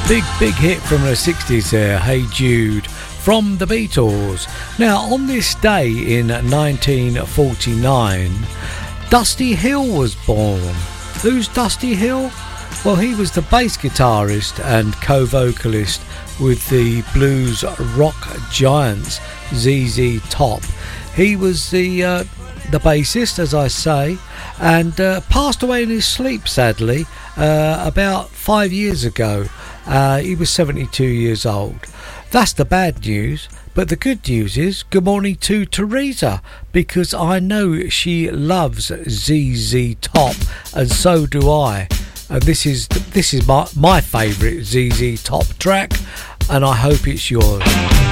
Big hit from the 60s there, Hey Jude, from the Beatles. Now, on this day in 1949, Dusty Hill was born. Who's Dusty Hill? Well, he was the bass guitarist and co-vocalist with the blues rock giants ZZ Top. He was the bassist, as I say, and passed away in his sleep, sadly, about 5 years ago. He was 72 years old. That's the bad news. But the good news is, good morning to Teresa, because I know she loves ZZ Top, and so do I. This is my favourite ZZ Top track, and I hope it's yours.